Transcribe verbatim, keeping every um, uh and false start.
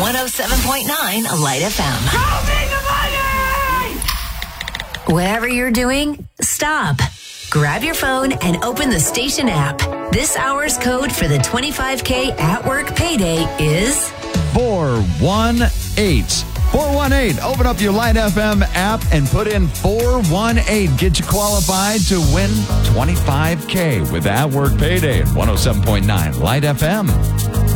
one oh seven point nine Light F M. Show me the money! Whatever you're doing, stop. Grab your phone and open the station app. This hour's code for the twenty-five K at work payday is four one eight. four one eight. Open up your Light F M app and put in four one eight. Get you qualified to win twenty-five K with At Work Payday at one oh seven point nine Light F M.